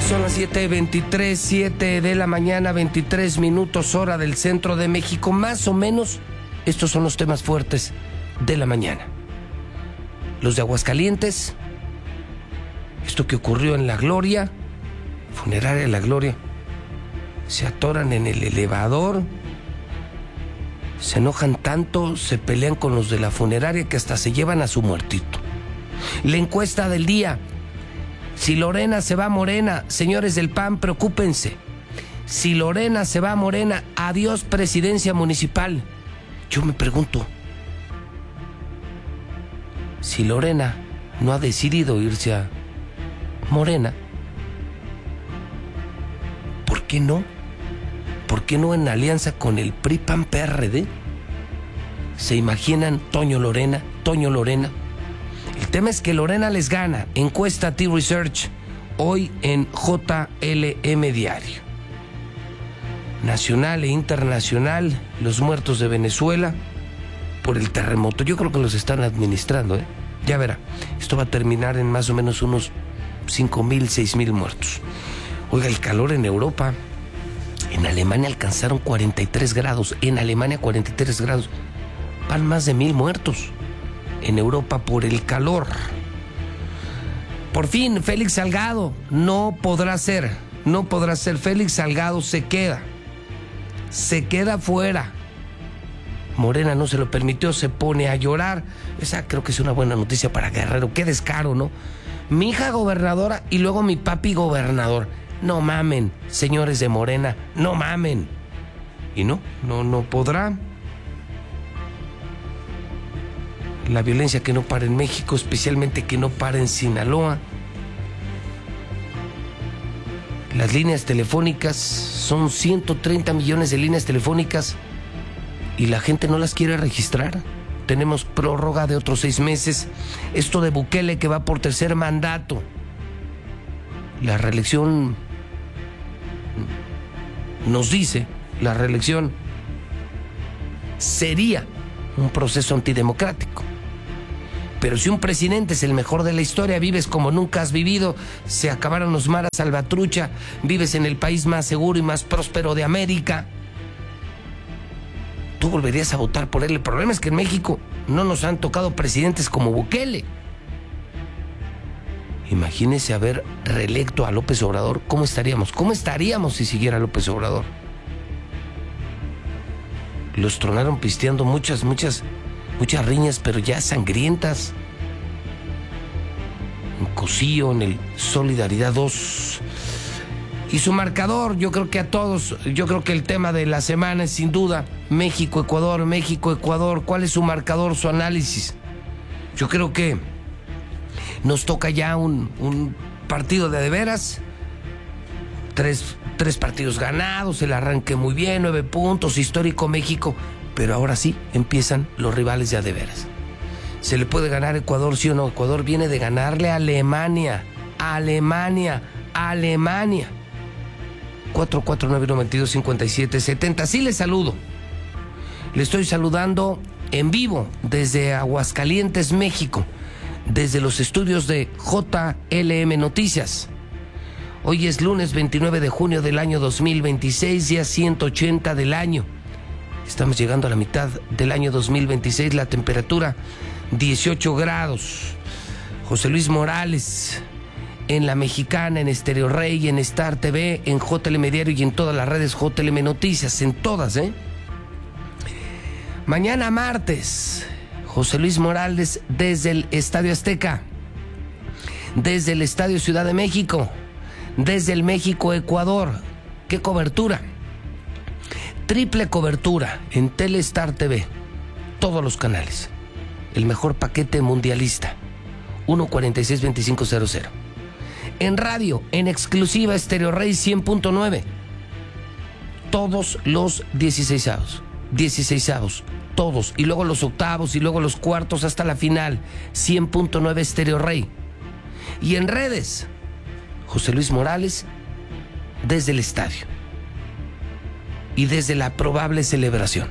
Son las 7:23, 7 de la mañana, 23 minutos hora del centro de México. Más o menos, estos son los temas fuertes de la mañana. Los de Aguascalientes, esto que ocurrió en La Gloria, funeraria La Gloria, se atoran en el elevador, se enojan tanto, se pelean con los de la funeraria que hasta se llevan a su muertito. La encuesta del día: si Lorena se va a Morena, señores del PAN, preocúpense. Si Lorena se va a Morena, adiós presidencia municipal. Yo me pregunto, si Lorena no ha decidido irse a Morena, ¿por qué no? ¿Por qué no en alianza con el PRI, PAN, PRD? ¿Se imaginan Toño Lorena? El tema es que Lorena les gana. Encuesta T-Research hoy en JLM Diario. Nacional e internacional, los muertos de Venezuela por el terremoto. Yo creo que los están administrando, ¿eh? Ya verá, esto va a terminar en más o menos unos 5,000, 6,000 muertos. Oiga, el calor en Europa. En Alemania alcanzaron 43 grados. En Alemania 43 grados. Van más de 1,000 muertos en Europa por el calor. Por fin, Félix Salgado no podrá ser. Félix Salgado se queda fuera. Morena no se lo permitió, se pone a llorar. Esa creo que es una buena noticia para Guerrero. Qué descaro, ¿no? Mi hija gobernadora y luego mi papi gobernador. No mamen, señores de Morena, no mamen. Y no podrá. La violencia que no para en México, especialmente que no para en Sinaloa. Las líneas telefónicas, son 130 millones de líneas telefónicas y la gente no las quiere registrar. Tenemos prórroga de otros 6 meses. Esto de Bukele, que va por tercer mandato. La reelección, nos dice, la reelección sería un proceso antidemocrático. Pero si un presidente es el mejor de la historia, vives como nunca has vivido, se acabaron los maras salvatrucha, vives en el país más seguro y más próspero de América, tú volverías a votar por él. El problema es que en México no nos han tocado presidentes como Bukele. Imagínese haber reelecto a López Obrador. ¿Cómo estaríamos? ¿Cómo estaríamos si siguiera López Obrador? Los tronaron pisteando muchas riñas, pero ya sangrientas. En Cosío, en el Solidaridad 2. Y su marcador, yo creo que a todos, yo creo que el tema de la semana es sin duda México-Ecuador. ¿Cuál es su marcador, su análisis? Yo creo que nos toca ya un partido de veras. Tres partidos ganados, el arranque muy bien, 9 puntos, histórico México. Pero ahora sí empiezan los rivales ya de veras. ¿Se le puede ganar a Ecuador, sí o no? Ecuador viene de ganarle a Alemania. 449-192-5770. Sí, les saludo. Le estoy saludando en vivo desde Aguascalientes, México, desde los estudios de JLM Noticias. Hoy es lunes 29 de junio del año 2026, día 180 del año. Estamos llegando a la mitad del año 2026, la temperatura 18 grados. José Luis Morales, en La Mexicana, en Estéreo Rey, en Star TV, en JLM Diario y en todas las redes JLM Noticias, en todas, Mañana martes, José Luis Morales desde el Estadio Azteca, desde el Estadio Ciudad de México, desde el México-Ecuador. ¡Qué cobertura! Triple cobertura en Telestar TV, todos los canales. El mejor paquete mundialista, 146-2500. En radio, en exclusiva, Estéreo Rey 100.9. Todos los 16avos, todos. Y luego los octavos y luego los cuartos hasta la final, 100.9 Estéreo Rey. Y en redes, José Luis Morales desde el estadio y desde la probable celebración.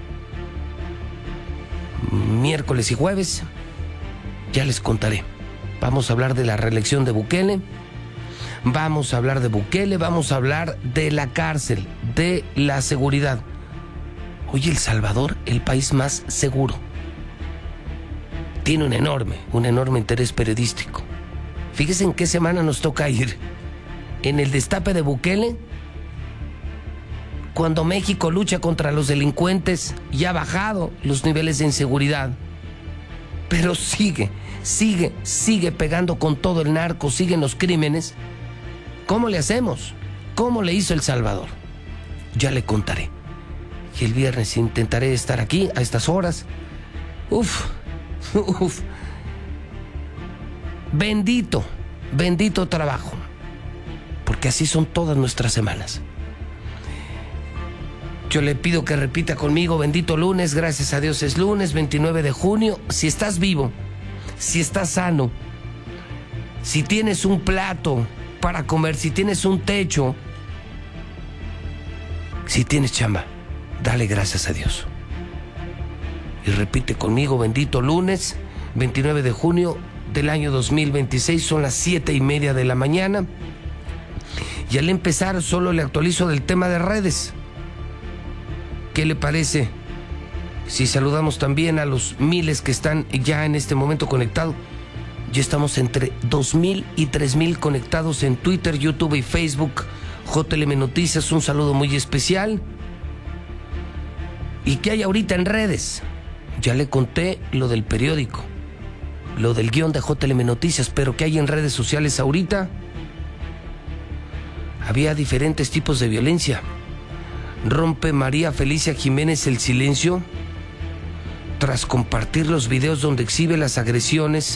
Miércoles y jueves, ya les contaré. Vamos a hablar de la reelección de Bukele. vamos a hablar de Bukele, vamos a hablar de la cárcel, de la seguridad. Oye, El Salvador, el país más seguro, tiene un enorme interés periodístico. Fíjese en qué semana nos toca ir. En el destape de Bukele, cuando México lucha contra los delincuentes y ha bajado los niveles de inseguridad, pero sigue pegando con todo el narco, siguen los crímenes. ¿Cómo le hacemos? ¿Cómo le hizo El Salvador? Ya le contaré. Y el viernes intentaré estar aquí a estas horas. Uf. Bendito trabajo, porque así son todas nuestras semanas. Yo le pido que repita conmigo: bendito lunes, gracias a Dios es lunes, 29 de junio. Si estás vivo, si estás sano, si tienes un plato para comer, si tienes un techo, si tienes chamba, dale gracias a Dios. Y repite conmigo: bendito lunes, 29 de junio del año 2026, son las 7:30 de la mañana. Y al empezar solo le actualizo del tema de redes. ¿Qué le parece si saludamos también a los miles que están ya en este momento conectados? Ya estamos entre 2,000 y 3,000 conectados en Twitter, YouTube y Facebook. JLM Noticias, un saludo muy especial. ¿Y qué hay ahorita en redes? Ya le conté lo del periódico, lo del guión de JLM Noticias, pero ¿qué hay en redes sociales ahorita? Había diferentes tipos de violencia. Rompe María Felicia Jiménez el silencio tras compartir los videos donde exhibe las agresiones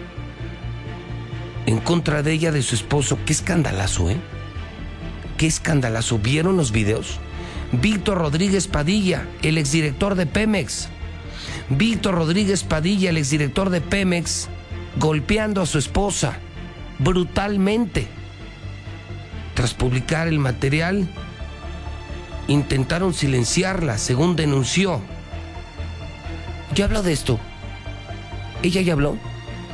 en contra de ella, de su esposo. Qué escandalazo, ¿eh? Qué escandalazo. ¿Vieron los videos? Víctor Rodríguez Padilla, el exdirector de Pemex. Víctor Rodríguez Padilla, el exdirector de Pemex, golpeando a su esposa brutalmente. Tras publicar el material, intentaron silenciarla, según denunció. ¿Ya habló de esto? ¿Ella ya habló?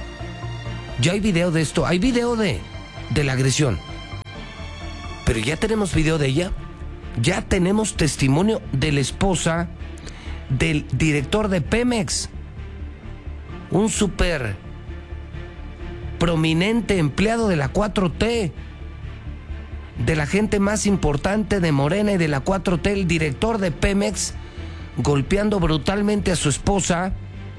¿Ya hay video de esto? Hay video de la agresión. Pero ya tenemos video de ella. Ya tenemos testimonio de la esposa del director de Pemex, un súper prominente empleado de la 4T, de la gente más importante de Morena y de la 4T, el director de Pemex, golpeando brutalmente a su esposa,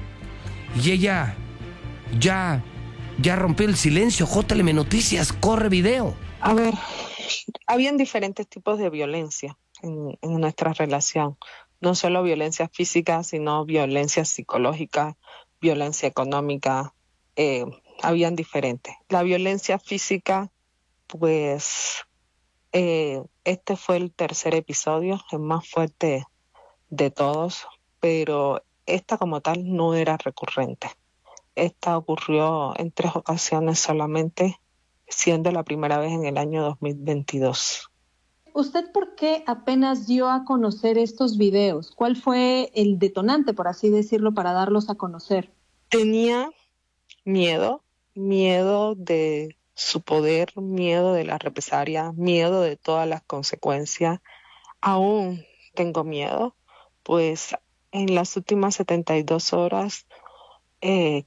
y ella ya rompió el silencio. JLM Noticias, corre video. A ver, habían diferentes tipos de violencia en nuestra relación. No solo violencia física, sino violencia psicológica, violencia económica. Habían diferentes. La violencia física, pues, este fue el tercer episodio, el más fuerte de todos, pero esta como tal no era recurrente. Esta ocurrió en 3 ocasiones solamente, siendo la primera vez en el año 2022. ¿Usted por qué apenas dio a conocer estos videos? ¿Cuál fue el detonante, por así decirlo, para darlos a conocer? Tenía miedo de su poder, miedo de la represalia, miedo de todas las consecuencias. Aún tengo miedo, pues en las últimas 72 horas que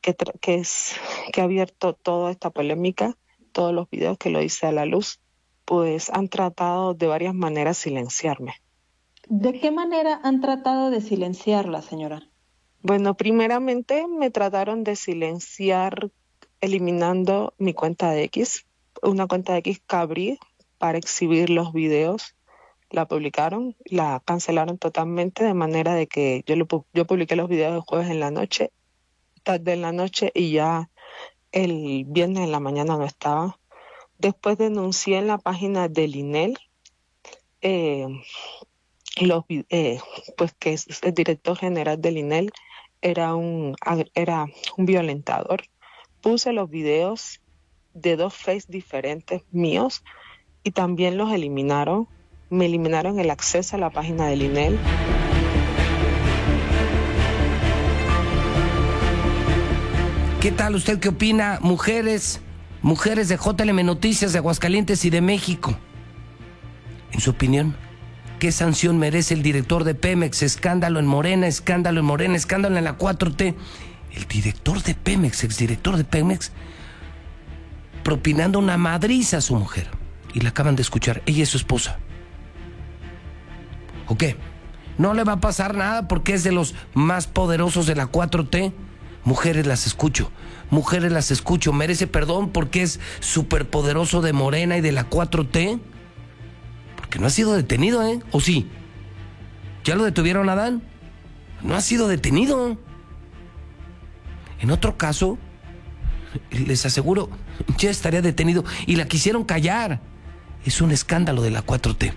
ha abierto toda esta polémica, todos los videos que lo hice a la luz, pues han tratado de varias maneras silenciarme. ¿De qué manera han tratado de silenciarla, señora? Bueno, primeramente me trataron de silenciar eliminando mi cuenta de X, una cuenta de X que abrí para exhibir los videos. La publicaron, la cancelaron totalmente, de manera de que yo publiqué los videos el jueves en la noche, tarde en la noche, y ya el viernes en la mañana no estaba. Después denuncié en la página del INEL, pues que el director general del INEL era un violentador. Puse los videos de 2 Face diferentes míos y también los eliminaron. Me eliminaron el acceso a la página del INEL. ¿Qué tal? ¿Usted qué opina? Mujeres, Mujeres de JLM Noticias de Aguascalientes y de México. En su opinión, ¿qué sanción merece el director de Pemex? Escándalo en Morena, escándalo en Morena, escándalo en la 4T. El director de Pemex, exdirector de Pemex, propinando una madriza a su mujer. Y la acaban de escuchar, ella es su esposa. ¿O qué? ¿No le va a pasar nada porque es de los más poderosos de la 4T? Mujeres, las escucho. Mujeres, las escucho. ¿Merece perdón porque es superpoderoso de Morena y de la 4T? Porque no ha sido detenido, ¿eh? ¿O sí? ¿Ya lo detuvieron a Adán? No ha sido detenido. En otro caso, les aseguro, ya estaría detenido y la quisieron callar. Es un escándalo de la 4T.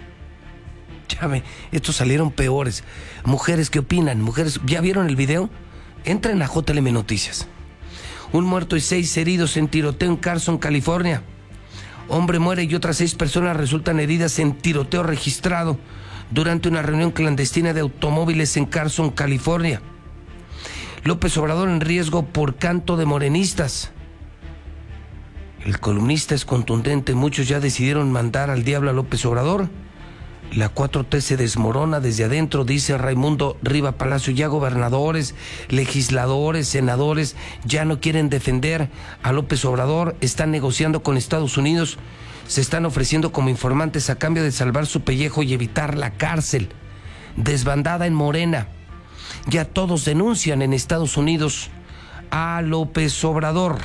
Ya ve, estos salieron peores. Mujeres, ¿qué opinan? Mujeres, ¿ya vieron el video? Entren a JLM Noticias. 1 muerto y 6 heridos en tiroteo en Carson, California. Hombre muere y otras 6 personas resultan heridas en tiroteo registrado durante una reunión clandestina de automóviles en Carson, California. López Obrador en riesgo por canto de morenistas. El columnista es contundente. Muchos ya decidieron mandar al diablo a López Obrador. La 4T se desmorona desde adentro, dice Raimundo Riva Palacio. Ya gobernadores, legisladores, senadores ya no quieren defender a López Obrador. Están negociando con Estados Unidos. Se están ofreciendo como informantes a cambio de salvar su pellejo y evitar la cárcel. Desbandada en Morena. Ya todos denuncian en Estados Unidos a López Obrador.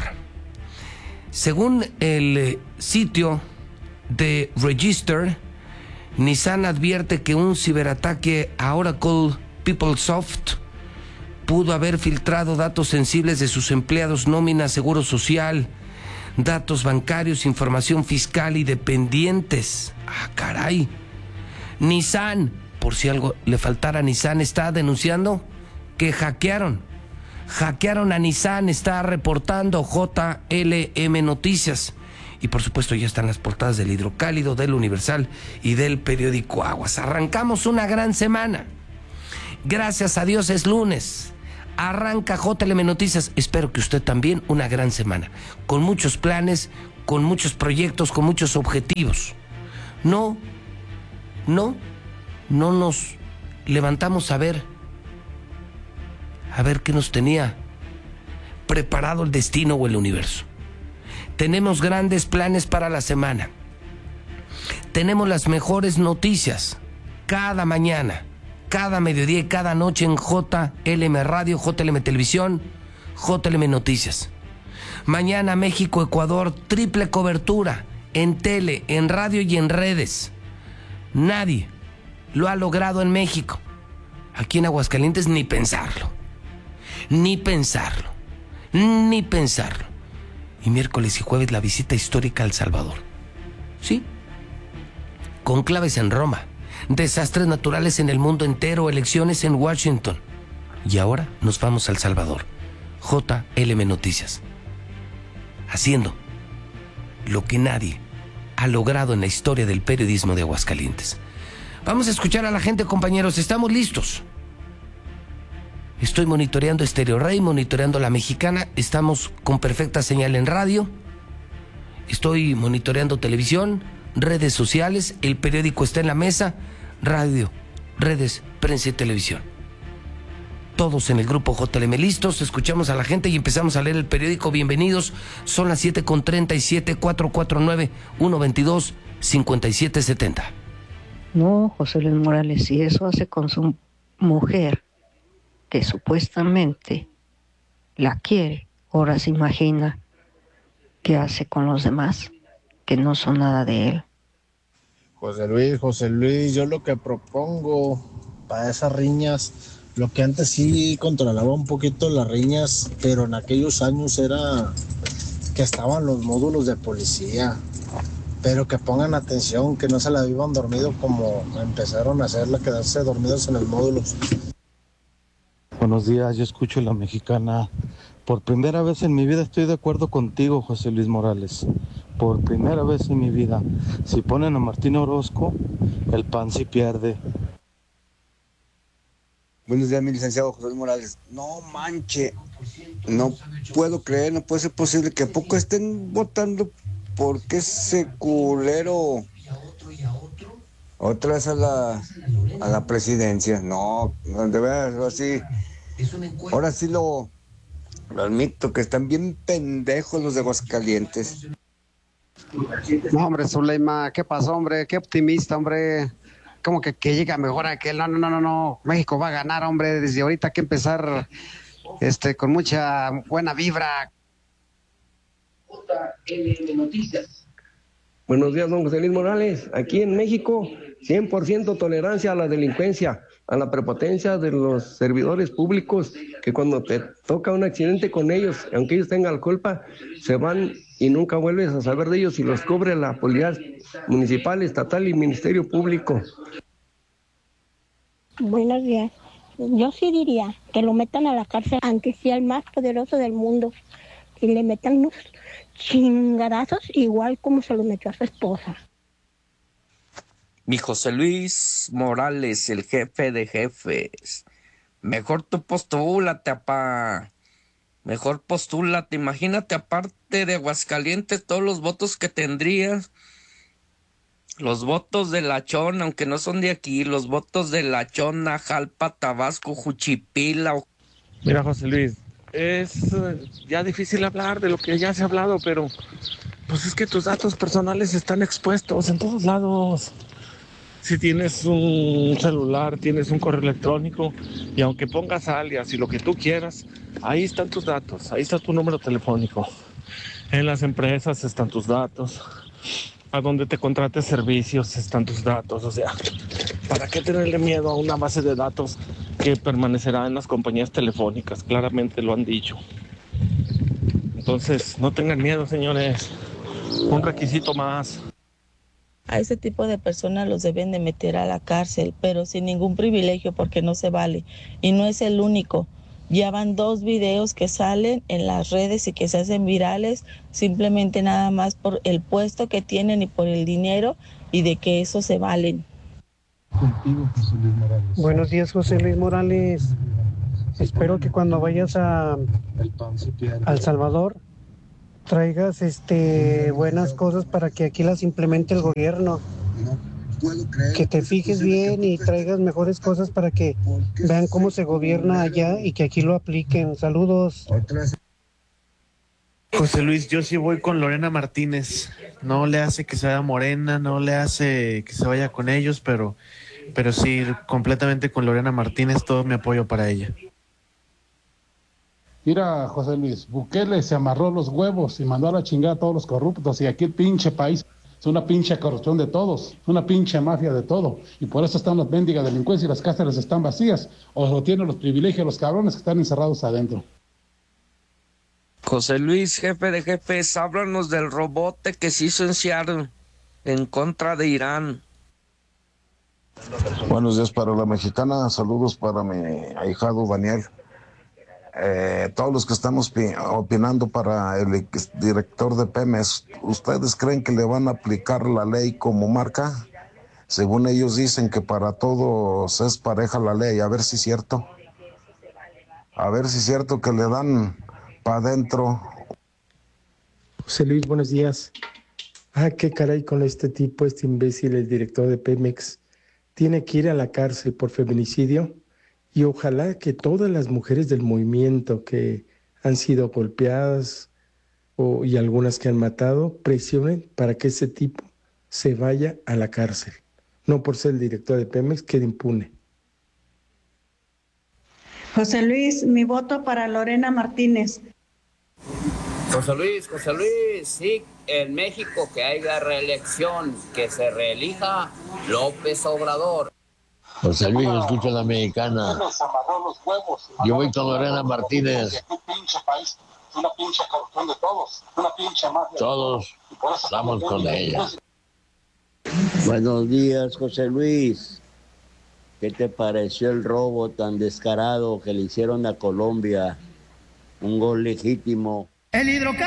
Según el sitio de Register, Nissan advierte que un ciberataque a Oracle PeopleSoft pudo haber filtrado datos sensibles de sus empleados, nómina, seguro social, datos bancarios, información fiscal y dependientes. ¡Ah, caray! Nissan, por si algo le faltara a Nissan, está denunciando que hackearon a Nissan, está reportando JLM Noticias. Y por supuesto ya están las portadas del Hidrocálido, del Universal y del periódico Aguas. Arrancamos una gran semana. Gracias a Dios es lunes. Arranca JLM Noticias. Espero que usted también una gran semana. Con muchos planes, con muchos proyectos, con muchos objetivos. No nos levantamos a ver qué nos tenía preparado el destino o el universo. Tenemos grandes planes para la semana. Tenemos las mejores noticias cada mañana, cada mediodía y cada noche en JLM Radio, JLM Televisión, JLM Noticias. Mañana México, Ecuador, triple cobertura en tele, en radio y en redes. Nadie lo ha logrado en México. Aquí en Aguascalientes ni pensarlo. Y miércoles y jueves la visita histórica a El Salvador. Sí. Conclaves en Roma, desastres naturales en el mundo entero, elecciones en Washington. Y ahora nos vamos a El Salvador. JLM Noticias. Haciendo lo que nadie ha logrado en la historia del periodismo de Aguascalientes. Vamos a escuchar a la gente, compañeros. ¿Estamos listos? Estoy monitoreando Estéreo Rey, monitoreando La Mexicana. Estamos con perfecta señal en radio. Estoy monitoreando televisión, redes sociales. El periódico está en la mesa. Radio, redes, prensa y televisión. Todos en el grupo JLM listos. Escuchamos a la gente y empezamos a leer el periódico. Bienvenidos. Son las 7:37, 449-122-5770. No, José Luis Morales, si eso hace con su mujer, que supuestamente la quiere, ahora se imagina qué hace con los demás, que no son nada de él. José Luis, yo lo que propongo para esas riñas, lo que antes sí controlaba un poquito las riñas, pero en aquellos años era que estaban los módulos de policía, pero que pongan atención, que no se la vivan dormido como empezaron a hacerla, quedarse dormidos en los módulos. Buenos días, yo escucho La Mexicana. Por primera vez en mi vida estoy de acuerdo contigo, José Luis Morales. Por primera vez en mi vida. Si ponen a Martín Orozco, el PAN sí pierde. Buenos días, mi licenciado José Luis Morales. No manche, no puedo creer, no puede ser posible que a poco estén votando porque ese culero otra vez a la presidencia. No, de verdad, ahora sí lo admito, que están bien pendejos los de Aguascalientes. No, hombre, Zuleima, ¿qué pasó, hombre? Qué optimista, hombre. Como que llega mejor aquel. No. México va a ganar, hombre. Desde ahorita hay que empezar con mucha buena vibra. Buenos días, don José Luis Morales. Aquí en México, 100% tolerancia a la delincuencia, a la prepotencia de los servidores públicos, que cuando te toca un accidente con ellos, aunque ellos tengan la culpa, se van y nunca vuelves a saber de ellos y los cubre la policía municipal, estatal y ministerio público. Buenos días. Yo sí diría que lo metan a la cárcel, aunque sea el más poderoso del mundo, y le metan unos chingadazos igual como se lo metió a su esposa. Mi José Luis Morales, el jefe de jefes. Mejor tú postúlate, apá. Mejor postúlate. Imagínate, aparte de Aguascalientes, todos los votos que tendrías. Los votos de La Chona, aunque no son de aquí. Los votos de La Chona, Jalpa, Tabasco, Juchipila. Mira, José Luis, es ya difícil hablar de lo que ya se ha hablado, pero pues es que tus datos personales están expuestos en todos lados. Si tienes un celular, tienes un correo electrónico, y aunque pongas alias y lo que tú quieras, ahí están tus datos, ahí está tu número telefónico. En las empresas están tus datos, a donde te contrates servicios están tus datos. O sea, ¿para qué tenerle miedo a una base de datos que permanecerá en las compañías telefónicas? Claramente lo han dicho. Entonces, no tengan miedo, señores. Un requisito más. A ese tipo de personas los deben de meter a la cárcel, pero sin ningún privilegio, porque no se vale. Y no es el único. Ya van 2 videos que salen en las redes y que se hacen virales, simplemente nada más por el puesto que tienen y por el dinero, y de que eso se valen. Buenos días, José Luis Morales. Espero que cuando vayas a El Salvador traigas buenas cosas para que aquí las implemente el gobierno. Que te fijes bien y traigas mejores cosas para que vean cómo se gobierna allá y que aquí lo apliquen. Saludos. José Luis, yo sí voy con Lorena Martínez. No le hace que se vaya Morena, no le hace que se vaya con ellos, pero sí, completamente con Lorena Martínez, todo mi apoyo para ella. Mira, José Luis, Bukele se amarró los huevos y mandó a la chingada a todos los corruptos, y aquí el pinche país es una pinche corrupción de todos, una pinche mafia de todo, y por eso están las mendigas delincuencias y las cárceles están vacías, o lo tienen los privilegios los cabrones que están encerrados adentro. José Luis, jefe de jefes, háblanos del robote que se hizo en Seattle en contra de Irán. Buenos días para la mexicana, saludos para mi ahijado Daniel. Todos los que estamos opinando para el director de Pemex, ¿ustedes creen que le van a aplicar la ley como marca? Según ellos dicen que para todos es pareja la ley, a ver si es cierto. A ver si es cierto que le dan para adentro. José Luis, buenos días. Qué caray con este tipo, este imbécil, el director de Pemex. Tiene que ir a la cárcel por feminicidio. Y ojalá que todas las mujeres del movimiento que han sido golpeadas y algunas que han matado presionen para que ese tipo se vaya a la cárcel. No por ser el director de Pemex quede impune. José Luis, mi voto para Lorena Martínez. José Luis, sí, en México que haya reelección, que se reelija López Obrador. José Luis, escucha la mexicana. Yo voy con Lorena Martínez. Una pinche corrupción de todos, una pinche mafia. Todos vamos con ella. Buenos días, José Luis. ¿Qué te pareció el robo tan descarado que le hicieron a Colombia? Un gol legítimo. El hidrocálido.